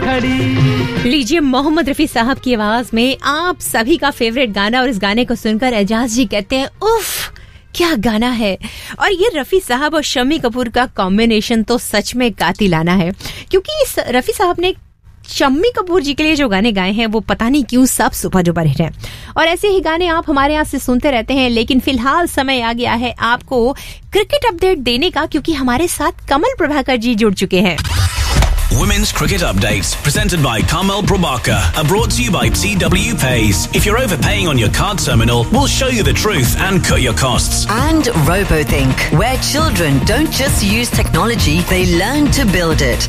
खड़ी। लीजिए मोहम्मद रफी साहब की आवाज में आप सभी का फेवरेट गाना, और इस गाने को सुनकर एजाज जी कहते हैं उफ क्या गाना है। और ये रफी साहब और शम्मी कपूर का कॉम्बिनेशन तो सच में कातिलाना है, क्योंकि इस रफी साहब ने शम्मी कपूर जी के लिए जो गाने गाए हैं वो पता नहीं क्यों सब सुपर डुपर हिट हैं, और ऐसे ही गाने आप हमारे यहाँ से सुनते रहते हैं। लेकिन फिलहाल समय आ गया है आपको क्रिकेट अपडेट देने का, क्योंकि हमारे साथ कमल प्रभाकर जी जुड़ चुके हैं। Women's Cricket Updates, presented by Kamal Prabhakar, are brought to you by TW Pays. If you're overpaying on your card terminal, we'll show you the truth and cut your costs. And RoboThink, where children don't just use technology, they learn to build it.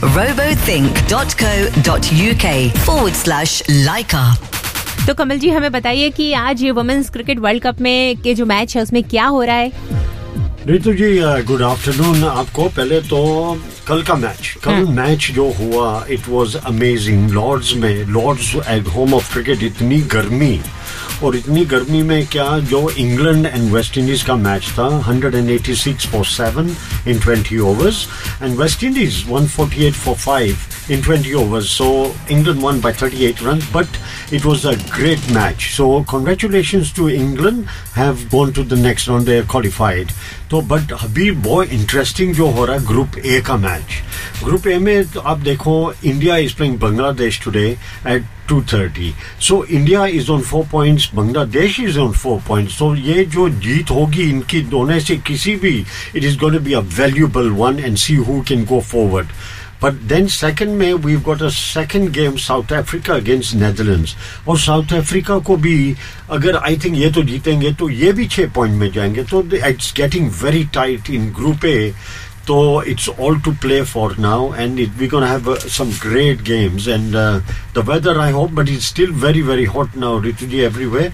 robothink.co.uk/Leica. तो कमल जी हमें बताइए कि आज ये women's cricket world cup में के जो match है उसमें क्या हो रहा है? रितु जी गुड आफ्टरनून आपको। पहले तो कल का मैच जो हुआ it was amazing. Lord's at home of cricket, इतनी गर्मी, और इतनी गर्मी में क्या जो इंग्लैंड एंड वेस्ट इंडीज का मैच था 186 for 7 in 20 overs and West Indies 148 for 5 in 20 overs. So England won by 38 runs, but it was a great match. So congratulations to England, have gone to the next round, they are qualified. तो but अभी बहुत interesting जो हो रहा है group A का match. Group A में तो आप देखो India is playing Bangladesh today at 2:30. So India is on 4 points, Bangladesh is on 4 points. So ये जो जीत होगी इनकी दोनों से किसी भी, it is going to be a valuable one and see who can go forward. But then second में we've got a second game South Africa against Netherlands. और South Africa को भी अगर I think ये तो जीतेंगे तो ये भी 6 पॉइंट में जाएंगे। तो it's getting very tight in Group A. So it's all to play for now, and we're going to have some great games. And the weather, I hope, but it's still very, very hot now, Rituji, everywhere.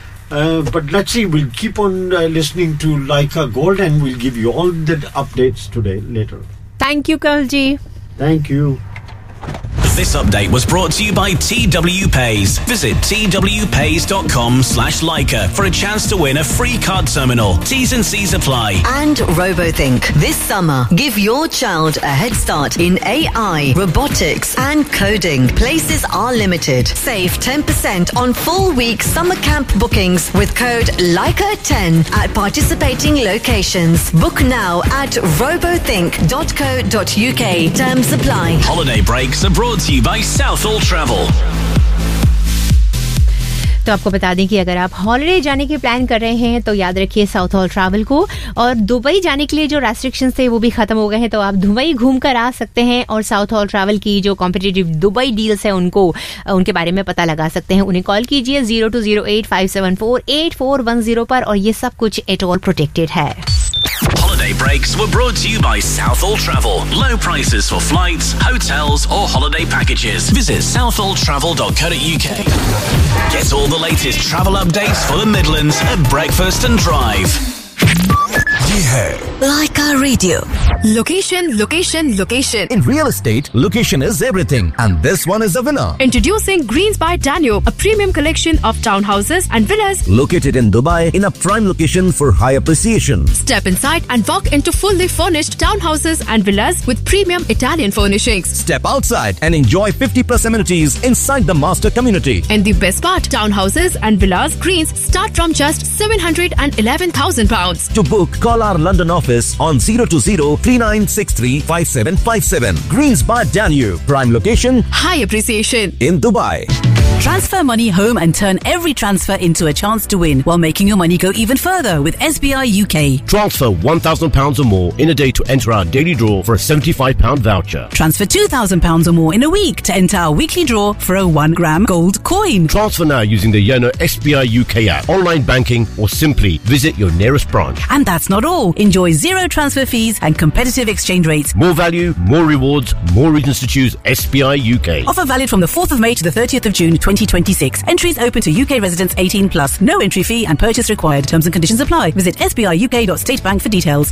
But let's see, we'll keep on listening to Leica Gold, and we'll give you all the updates today, later. Thank you, Kalji. Thank you. This update was brought to you by TW Pays. Visit twpays.com/Leica for a chance to win a free card terminal. T's and C's apply. And RoboThink. This summer, give your child a head start in AI, robotics and coding. Places are limited. Save 10% on full-week summer camp bookings with code Leica10 at participating locations. Book now at robothink.co.uk. Terms apply. Holiday breaks are brought to you by Southall Travel. तो आपको बता दें कि अगर आप holiday जाने के plan कर रहे हैं तो याद रखिए साउथ हॉल ट्रैवल को, और दुबई जाने के लिए जो रेस्ट्रिक्शंस थे वो भी खत्म हो गए हैं, तो आप दुबई घूम कर आ सकते हैं और साउथ हॉल ट्रैवल की जो कॉम्पिटिटिव दुबई डील्स है उनके बारे में पता लगा सकते हैं। उन्हें कॉल कीजिए 0208-574-8410 पर, और ये सब कुछ एट ऑल प्रोटेक्टेड है। Holiday breaks were brought to you by Southall Travel. Low prices for flights, hotels or holiday packages. Visit southalltravel.co.uk. Get all the latest travel updates for the Midlands at breakfast and drive. ये है Leica Radio. Location, location, location. In real estate, location is everything, and this one is the winner. Introducing Greens by Danube, a premium collection of townhouses and villas Located in Dubai in a prime location for high appreciation. Step inside and walk into fully furnished townhouses and villas with premium Italian furnishings. Step outside and enjoy 50+ amenities inside the master community. And the best part, townhouses and villas Greens start from just £711,000. To book, call our London office on 020-3963-5757. Greens by Danube. Prime location High appreciation. in Dubai. Transfer money home and turn every transfer into a chance to win while making your money go even further with SBI UK. Transfer £1,000 or more in a day to enter our daily draw for a £75 voucher. Transfer £2,000 or more in a week to enter our weekly draw for a 1 gram gold coin. Transfer now using the Yono SBI UK app, online banking, or simply visit your nearest branch. And that's not all. Enjoy zero transfer fees and competitive exchange rates. More value, more rewards, more reasons to choose SBI UK. Offer valid from the 4th of May to the 30th of June 2026. Entries open to UK residents 18+. No entry fee and purchase required. Terms and conditions apply. Visit sbiuk.statebank for details.